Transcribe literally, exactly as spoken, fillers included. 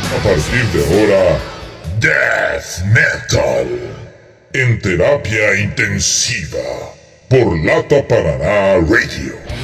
A partir de ahora, Death Metal. En terapia intensiva. Por Lata Paraná Radio.